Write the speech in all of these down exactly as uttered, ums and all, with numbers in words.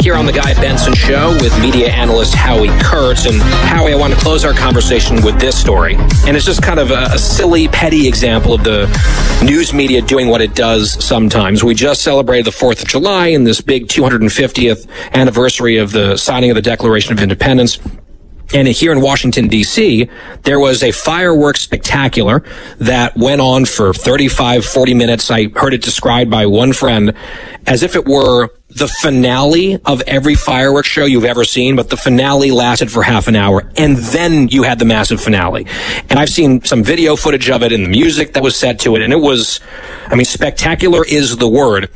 here on The Guy Benson Show with media analyst Howie Kurtz. And Howie, I want to close our conversation with this story. And it's just kind of a, a silly, petty example of the news media doing what it does sometimes. We just celebrated the fourth of July and this big two hundred fiftieth anniversary of the signing of the Declaration of Independence. And here in Washington, D C, there was a fireworks spectacular that went on for thirty-five, forty minutes. I heard it described by one friend as if it were the finale of every fireworks show you've ever seen, but the finale lasted for half an hour, and then you had the massive finale. And I've seen some video footage of it and the music that was set to it, and it was, I mean, spectacular is the word.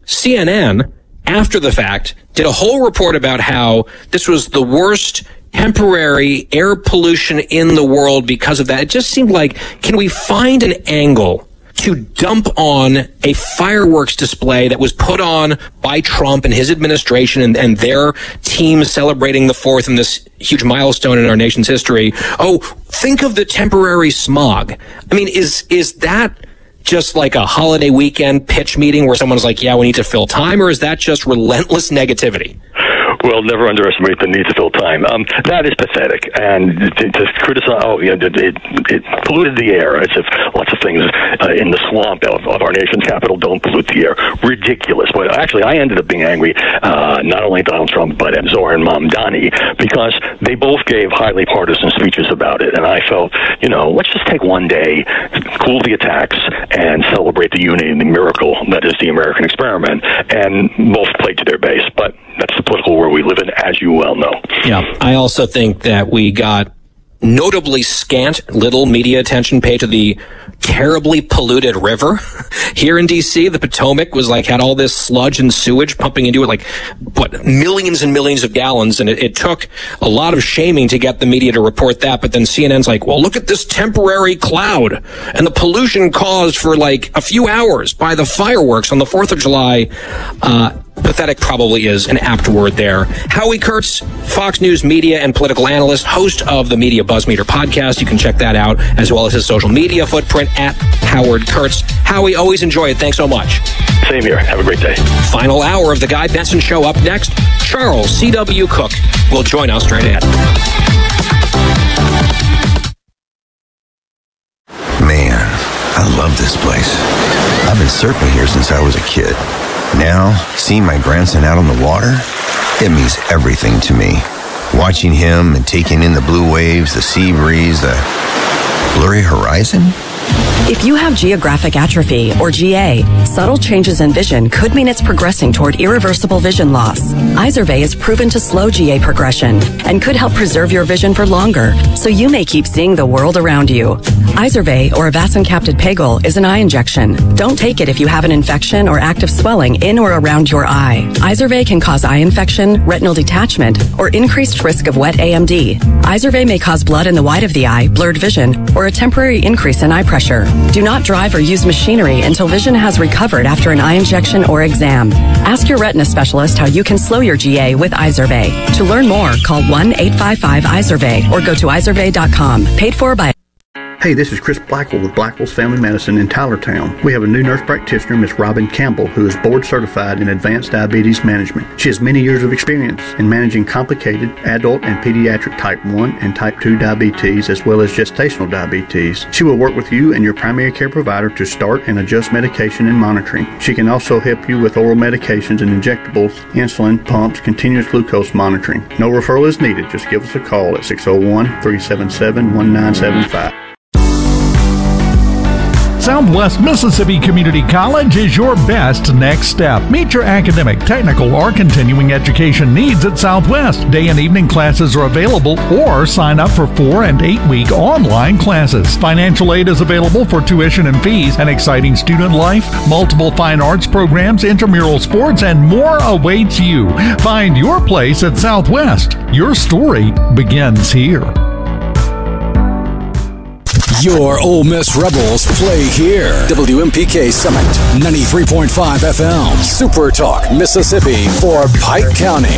C N N, after the fact, did a whole report about how this was the worst temporary air pollution in the world because of that. It just seemed like, can we find an angle to dump on a fireworks display that was put on by Trump and his administration and, and their team celebrating the fourth and this huge milestone in our nation's history? Oh, think of the temporary smog. I mean, is is that just like a holiday weekend pitch meeting where someone's like, yeah, we need to fill time, or is that just relentless negativity? Well, never underestimate the need to fill time. Um, that is pathetic. And to, to criticize, oh, yeah, it, it, it polluted the air as if lots of things uh, in the swamp of, of our nation's capital don't pollute the air. Ridiculous. But actually, I ended up being angry, uh, not only at Donald Trump, but at Zohar and Mamdani, because they both gave highly partisan speeches about it. And I felt, you know, let's just take one day, cool the attacks, and celebrate the unity and the miracle that is the American experiment. And both played to their base. But that's the political world we live in, as you well know. Yeah, I also think that we got notably scant little media attention paid to the terribly polluted river here in D C. The Potomac was like, had all this sludge and sewage pumping into it, like, what, millions and millions of gallons. And it, it took a lot of shaming to get the media to report that. But then C N N's like, well, look at this temporary cloud and the pollution caused for like a few hours by the fireworks on the fourth of July. Uh, Pathetic probably is an apt word there. Howie Kurtz, Fox News media and political analyst, host of the Media Buzzmeter podcast. You can check that out, as well as his social media footprint at Howard Kurtz. Howie, always enjoy it. Thanks so much. Same here. Have a great day. Final hour of The Guy Benson Show up next. Charles C W. Cook will join us straight ahead. Man, I love this place. I've been surfing here since I was a kid. Now, seeing my grandson out on the water, it means everything to me. Watching him and taking in the blue waves, the sea breeze, the blurry horizon. If you have geographic atrophy, or G A, subtle changes in vision could mean it's progressing toward irreversible vision loss. Izervay is proven to slow G A progression and could help preserve your vision for longer, so you may keep seeing the world around you. Izervay, or avacincaptad pegol, is an eye injection. Don't take it if you have an infection or active swelling in or around your eye. Izervay can cause eye infection, retinal detachment, or increased risk of wet A M D. Izervay may cause blood in the white of the eye, blurred vision, or a temporary increase in eye pressure. Do not drive or use machinery until vision has recovered after an eye injection or exam. Ask your retina specialist how you can slow your G A with Izervay. To learn more, call one eight five five Izervay or go to izervay dot com. Paid for by... Hey, this is Chris Blackwell with Blackwell's Family Medicine in Tylertown. We have a new nurse practitioner, Miss Robin Campbell, who is board certified in advanced diabetes management. She has many years of experience in managing complicated adult and pediatric type one and type two diabetes, as well as gestational diabetes. She will work with you and your primary care provider to start and adjust medication and monitoring. She can also help you with oral medications and injectables, insulin, pumps, continuous glucose monitoring. No referral is needed. Just give us a call at six oh one, three seven seven, one nine seven five. Southwest Mississippi Community College is your best next step. Meet your academic, technical, or continuing education needs at Southwest. Day and evening classes are available, or sign up for four and eight week online classes. Financial aid is available for tuition and fees, an exciting student life, multiple fine arts programs, intramural sports, and more awaits you. Find your place at Southwest. Your story begins here. Your Ole Miss Rebels play here. W M P K Summit, ninety-three point five F M. Super Talk, Mississippi for Pike County.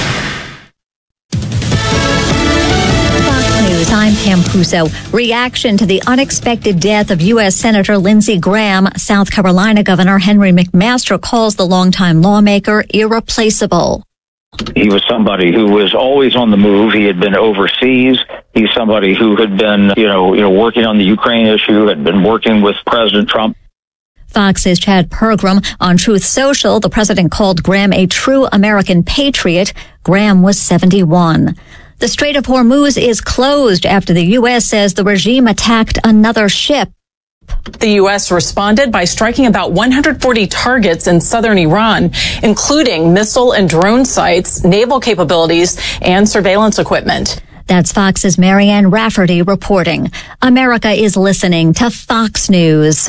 Fox News, I'm Pam Puso. Reaction to the unexpected death of U S Senator Lindsey Graham. South Carolina Governor Henry McMaster calls the longtime lawmaker irreplaceable. He was somebody who was always on the move. He had been overseas. He's somebody who had been, you know, you know, working on the Ukraine issue, had been working with President Trump. Fox's Chad Pergram on Truth Social. The president called Graham a true American patriot. Graham was seventy-one. The Strait of Hormuz is closed after the U S says the regime attacked another ship. The U S responded by striking about one hundred forty targets in southern Iran, including missile and drone sites, naval capabilities, and surveillance equipment. That's Fox's Marianne Rafferty reporting. America is listening to Fox News.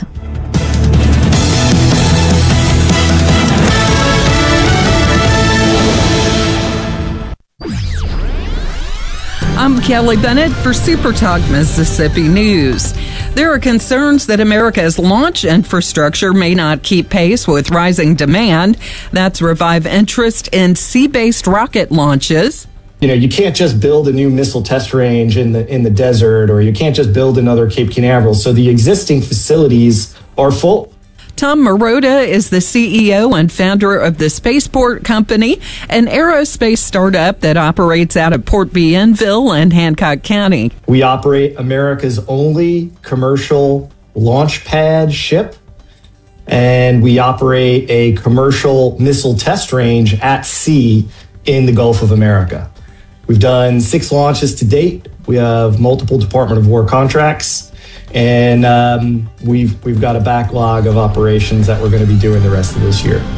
I'm Kelly Bennett for Super Talk Mississippi News. There are concerns that America's launch infrastructure may not keep pace with rising demand. That's revive interest in sea-based rocket launches. You know, you can't just build a new missile test range in the in the desert, or you can't just build another Cape Canaveral. So the existing facilities are full. Tom Marotta is the C E O and founder of the Spaceport Company, an aerospace startup that operates out of Port Bienville in Hancock County. We operate America's only commercial launch pad ship, and we operate a commercial missile test range at sea in the Gulf of America. We've done six launches to date. We have multiple Department of War contracts. And um, we've we've got a backlog of operations that we're going to be doing the rest of this year.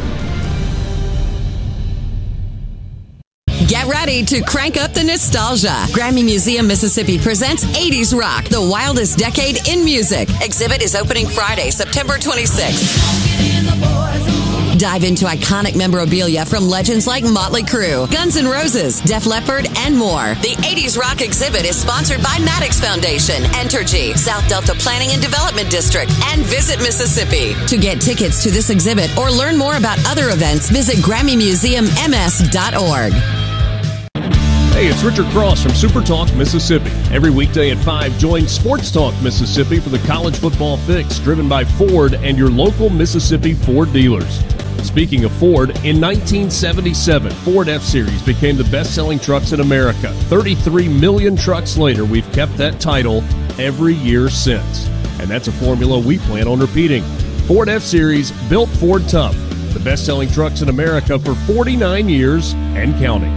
Get ready to crank up the nostalgia. Grammy Museum Mississippi presents eighties Rock, the wildest decade in music. Exhibit is opening Friday, September twenty-sixth. Dive into iconic memorabilia from legends like Motley Crue, Guns N' Roses, Def Leppard, and more. The eighties Rock exhibit is sponsored by Maddox Foundation, Entergy, South Delta Planning and Development District, and Visit Mississippi. To get tickets to this exhibit or learn more about other events, visit Grammy Museum M S dot org. Hey, it's Richard Cross from Super Talk Mississippi. Every weekday at five, join Sports Talk Mississippi for the college football fix, driven by Ford and your local Mississippi Ford dealers. Speaking of Ford, in nineteen seventy-seven, Ford F-Series became the best-selling trucks in America. thirty-three million trucks later, we've kept that title every year since. And that's a formula we plan on repeating. Ford F-Series, built Ford tough. The best-selling trucks in America for forty-nine years and counting.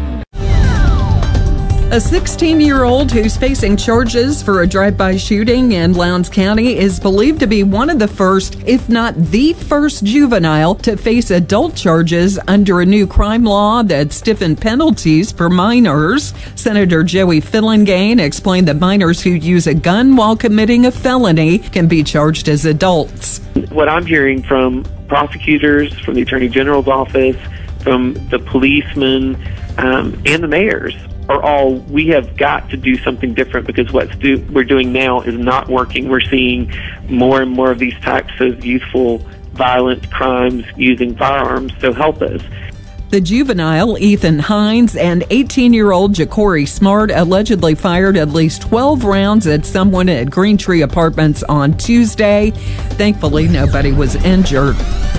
A sixteen-year-old who's facing charges for a drive-by shooting in Lowndes County is believed to be one of the first, if not the first, juvenile to face adult charges under a new crime law that stiffened penalties for minors. Senator Joey Fillingane explained that minors who use a gun while committing a felony can be charged as adults. What I'm hearing from prosecutors, from the Attorney General's office, from the policemen, um, and the mayors are all, we have got to do something different because what stu- we're doing now is not working. We're seeing more and more of these types of youthful violent crimes using firearms, so help us. The juvenile, Ethan Hines, and eighteen-year-old Ja'Cory Smart allegedly fired at least twelve rounds at someone at Green Tree Apartments on Tuesday. Thankfully, nobody was injured.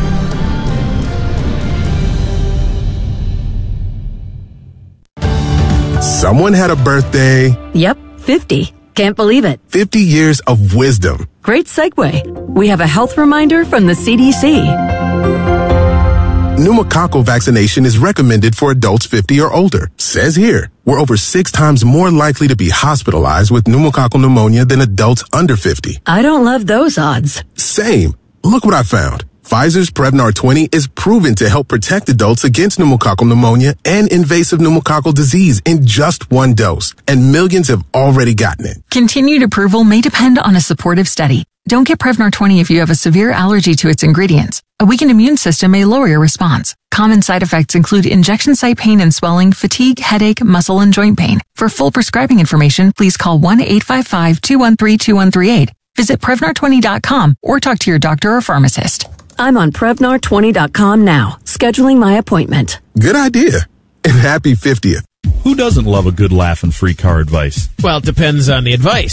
Someone had a birthday. Yep, fifty. Can't believe it. fifty years of wisdom. Great segue. We have a health reminder from the C D C. Pneumococcal vaccination is recommended for adults fifty or older. Says here, we're over six times more likely to be hospitalized with pneumococcal pneumonia than adults under fifty. I don't love those odds. Same. Look what I found. Pfizer's Prevnar twenty is proven to help protect adults against pneumococcal pneumonia and invasive pneumococcal disease in just one dose, and millions have already gotten it. Continued approval may depend on a supportive study. Don't get Prevnar twenty if you have a severe allergy to its ingredients. A weakened immune system may lower your response. Common side effects include injection site pain and swelling, fatigue, headache, muscle, and joint pain. For full prescribing information, please call one eight five five, two one three, two one three eight. Visit Prevnar twenty dot com or talk to your doctor or pharmacist. I'm on Prevnar twenty dot com now, scheduling my appointment. Good idea. And happy fiftieth. Who doesn't love a good laugh and free car advice? Well, it depends on the advice.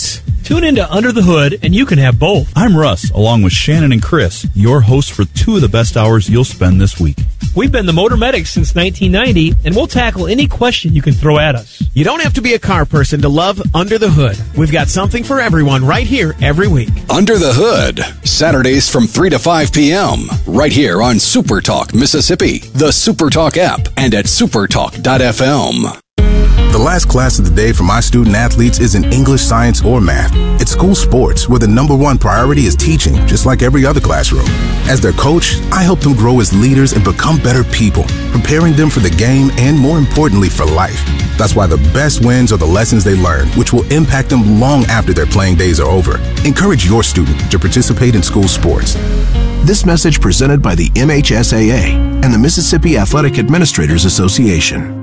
Tune into Under the Hood, and you can have both. I'm Russ, along with Shannon and Chris, your hosts for two of the best hours you'll spend this week. We've been the Motor Medics since nineteen ninety, and we'll tackle any question you can throw at us. You don't have to be a car person to love Under the Hood. We've got something for everyone right here every week. Under the Hood, Saturdays from three to five p.m. right here on Super Talk Mississippi, the Super Talk app, and at supertalk dot f m. The last class of the day for my student athletes isn't English, science, or math. It's school sports, where the number one priority is teaching, just like every other classroom. As their coach, I help them grow as leaders and become better people, preparing them for the game and, more importantly, for life. That's why the best wins are the lessons they learn, which will impact them long after their playing days are over. Encourage your student to participate in school sports. This message presented by the M H S A A and the Mississippi Athletic Administrators Association.